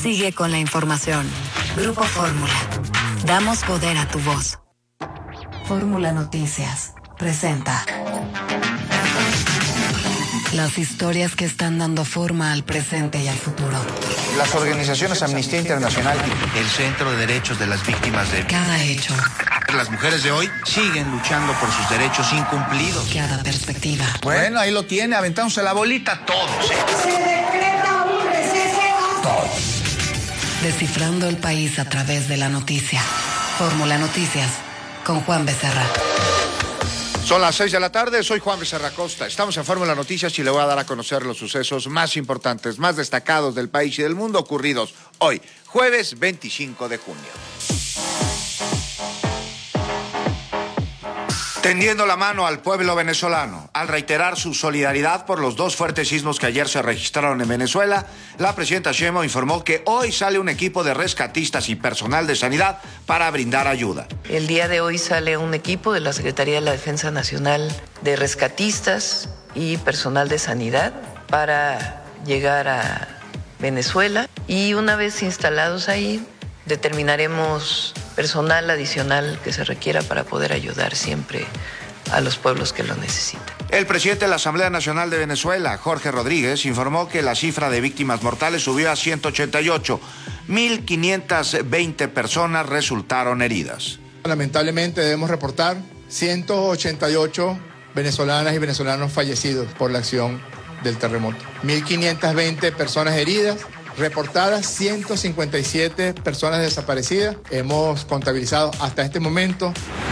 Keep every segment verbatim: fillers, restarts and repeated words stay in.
Sigue con la información. Grupo Fórmula. Damos poder a tu voz. Fórmula Noticias presenta las historias que están dando forma al presente y al futuro. Las organizaciones Amnistía Internacional y el Centro de Derechos de las Víctimas de... Cada hecho. Las mujeres de hoy siguen luchando por sus derechos incumplidos. Cada perspectiva. Bueno, ahí lo tiene, aventándose la bolita todos. ¿eh? Se decreta un receso. Todos. Descifrando el país a través de la noticia. Fórmula Noticias con Juan Becerra. Son las seis de la tarde, soy Juan Becerra Costa. Estamos en Fórmula Noticias y le voy a dar a conocer los sucesos más importantes, más destacados del país y del mundo ocurridos hoy, jueves veinticinco de junio. Tendiendo la mano al pueblo venezolano, al reiterar su solidaridad por los dos fuertes sismos que ayer se registraron en Venezuela, la presidenta Sheinbaum informó que hoy sale un equipo de rescatistas y personal de sanidad para brindar ayuda. El día de hoy sale un equipo de la Secretaría de la Defensa Nacional de rescatistas y personal de sanidad para llegar a Venezuela y una vez instalados ahí determinaremos personal adicional que se requiera para poder ayudar siempre a los pueblos que lo necesitan. El presidente de la Asamblea Nacional de Venezuela, Jorge Rodríguez, informó que la cifra de víctimas mortales subió a ciento ochenta y ocho. mil quinientas veinte personas resultaron heridas. Lamentablemente debemos reportar ciento ochenta y ocho venezolanas y venezolanos fallecidos por la acción del terremoto. mil quinientas veinte personas heridas. Reportadas ciento cincuenta y siete personas desaparecidas. Hemos contabilizado hasta este momento.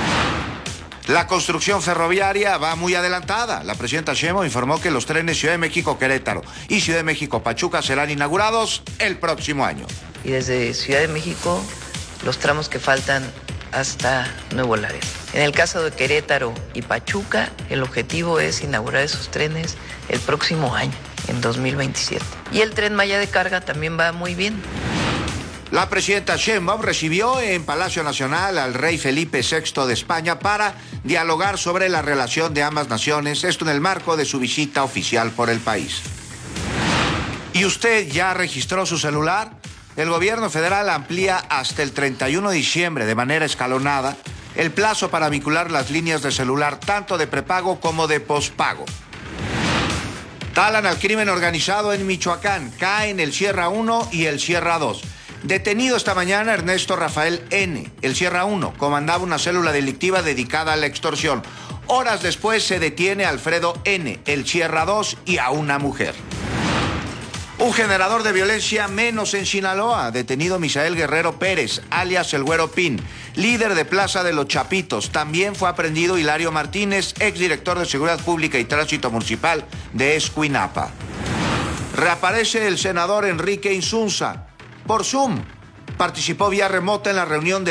La construcción ferroviaria va muy adelantada. La presidenta Sheinbaum informó que los trenes Ciudad de México-Querétaro y Ciudad de México-Pachuca serán inaugurados el próximo año. Y desde Ciudad de México, los tramos que faltan hasta Nuevo Laredo. En el caso de Querétaro y Pachuca, el objetivo es inaugurar esos trenes el próximo año, en dos mil veintisiete. Y el Tren Maya de carga también va muy bien. La presidenta Sheinbaum recibió en Palacio Nacional al rey Felipe sexto de España para dialogar sobre la relación de ambas naciones, esto en el marco de su visita oficial por el país. ¿Y usted ya registró su celular? El gobierno federal amplía hasta el treinta y uno de diciembre de manera escalonada el plazo para vincular las líneas de celular tanto de prepago como de pospago. Talan al crimen organizado en Michoacán, caen el Sierra uno y el Sierra dos. Detenido esta mañana Ernesto Rafael N., el Sierra uno, comandaba una célula delictiva dedicada a la extorsión. Horas después se detiene a Alfredo N., el Sierra dos, y a una mujer. Un generador de violencia menos en Sinaloa, detenido Misael Guerrero Pérez, alias el Güero Pin, líder de Plaza de los Chapitos. También fue aprendido Hilario Martínez, exdirector de Seguridad Pública y Tránsito Municipal de Escuinapa. Reaparece el senador Enrique Insunza. Por Zoom, participó vía remota en la reunión de